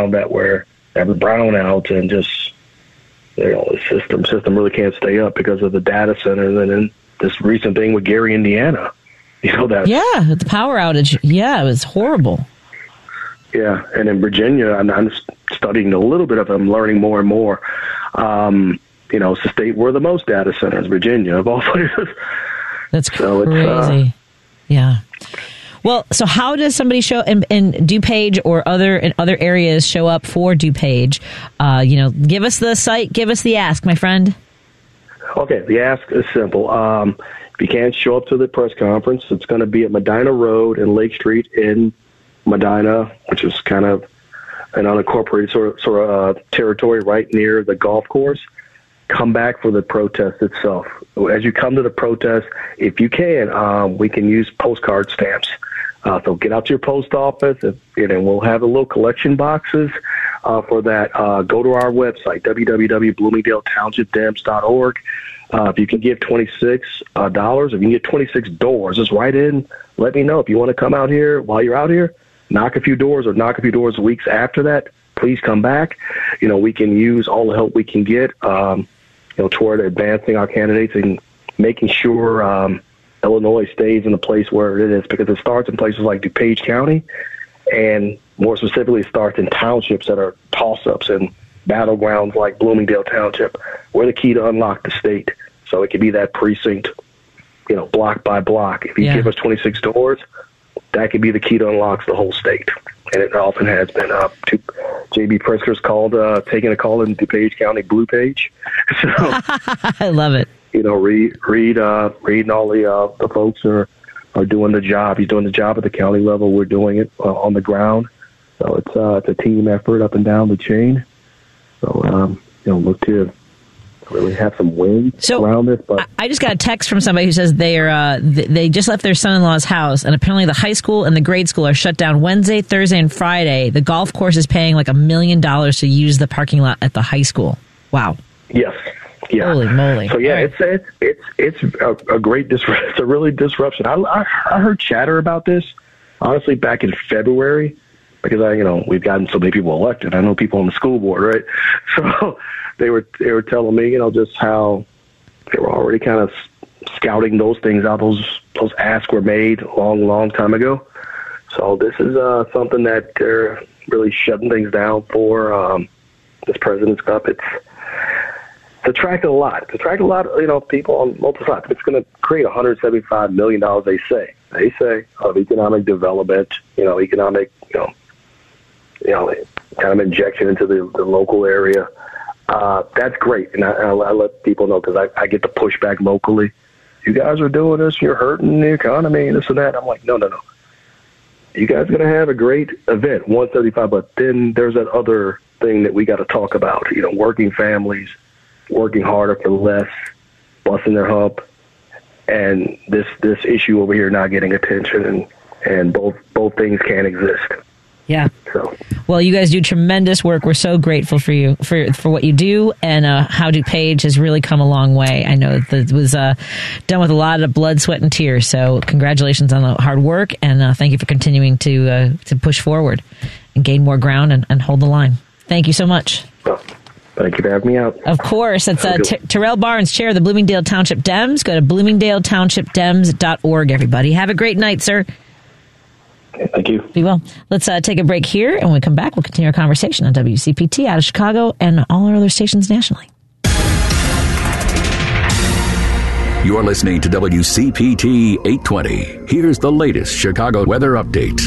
around that where every brownout and just, the system really can't stay up because of the data centers. And then this recent thing with Gary, Indiana, the power outage. Yeah, it was horrible. Yeah, and in Virginia, I'm studying a little bit of it. I'm learning more and more. It's the state where the most data centers, Virginia, of all places. That's crazy. Yeah. Well, so how does somebody show in DuPage or in other areas show up for DuPage? Give us the site, give us the ask, my friend. Okay, the ask is simple. If you can't show up to the press conference, it's going to be at Medina Road and Lake Street in Medina, which is kind of an unincorporated sort of territory right near the golf course. Come back for the protest itself. As you come to the protest, if you can, we can use postcard stamps. So get out to your post office, and we'll have the little collection boxes for that. Go to our website, www.bloomingdaletownshipdems.org. If you can give $26, if you can get 26 doors, just write in. Let me know if you want to come out here while you're out here. Knock a few doors weeks after that. Please come back. We can use all the help we can get, toward advancing our candidates and making sure Illinois stays in the place where it is, because it starts in places like DuPage County, and more specifically, it starts in townships that are toss-ups and battlegrounds like Bloomingdale Township. We're the key to unlock the state. So it could be that precinct, block by block. If you give us 26 doors, that could be the key to unlock the whole state. And it often has been. J.B. Pritzker's taking a call in DuPage County Blue Page. So, I love it. Read and all the folks are doing the job. He's doing the job at the county level. We're doing it on the ground. So it's a team effort up and down the chain. So look to really have some wins around it. But I just got a text from somebody who says they just left their son-in-law's house, and apparently the high school and the grade school are shut down Wednesday, Thursday, and Friday. The golf course is paying like $1 million to use the parking lot at the high school. Wow. Yes. Yeah. Holy moly! So yeah, it's a great disruption. It's a really disruption. I heard chatter about this honestly back in February, because we've gotten so many people elected. I know people on the school board, right? So they were telling me just how they were already kind of scouting those things out. Those asks were made a long time ago. So this is something that they're really shutting things down for. This President's Cup. It's attracted a lot. People on multiple sides. It's going to create $175 million. They say of economic development. Economic. Kind of injection into the local area. That's great, and I let people know, because I get the pushback locally. You guys are doing this. You're hurting the economy and this and that. I'm like, no. You guys are going to have a great event, 175, but then there's that other thing that we got to talk about. Working families, working harder for less, busting their hump, and this issue over here not getting attention, and both things can't exist. Yeah. So. Well, you guys do tremendous work. We're so grateful for you for what you do, and how DuPage has really come a long way. I know that it was done with a lot of blood, sweat, and tears. So congratulations on the hard work, and thank you for continuing to push forward and gain more ground and hold the line. Thank you so much. Well, thank you for having me out. Of course. It's Terrell Barnes, chair of the Bloomingdale Township Dems. Go to bloomingdaletownshipdems.org, everybody. Have a great night, sir. Thank you. Be well. Let's take a break here, and when we come back, we'll continue our conversation on WCPT out of Chicago and all our other stations nationally. You're listening to WCPT 820. Here's the latest Chicago weather update.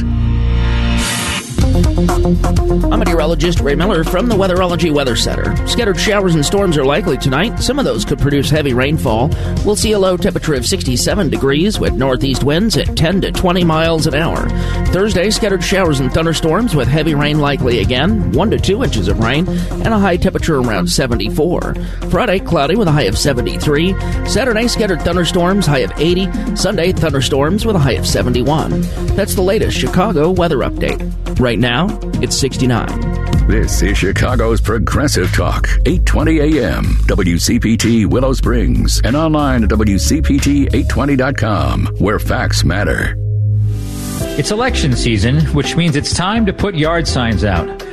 I'm meteorologist Ray Miller from the Weatherology Weather Center. Scattered showers and storms are likely tonight. Some of those could produce heavy rainfall. We'll see a low temperature of 67 degrees with northeast winds at 10 to 20 miles an hour. Thursday, scattered showers and thunderstorms with heavy rain likely again, 1 to 2 inches of rain, and a high temperature around 74. Friday, cloudy with a high of 73. Saturday, scattered thunderstorms, high of 80. Sunday, thunderstorms with a high of 71. That's the latest Chicago weather update. Right now, it's 69. This is Chicago's Progressive Talk, 820 AM, WCPT Willow Springs, and online at WCPT820.com, where facts matter. It's election season, which means it's time to put yard signs out.